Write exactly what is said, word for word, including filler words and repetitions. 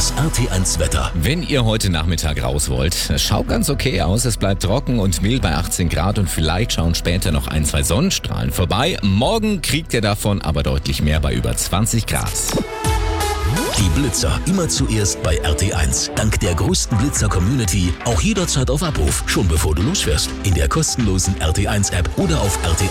Das R T eins Wetter. Wenn ihr heute Nachmittag raus wollt, es schaut ganz okay aus. Es bleibt trocken und mild bei achtzehn Grad und vielleicht schauen später noch ein, zwei Sonnenstrahlen vorbei. Morgen kriegt ihr davon aber deutlich mehr bei über zwanzig Grad. Die Blitzer immer zuerst bei R T eins. Dank der größten Blitzer-Community auch jederzeit auf Abruf, schon bevor du losfährst. In der kostenlosen R T eins App oder auf R T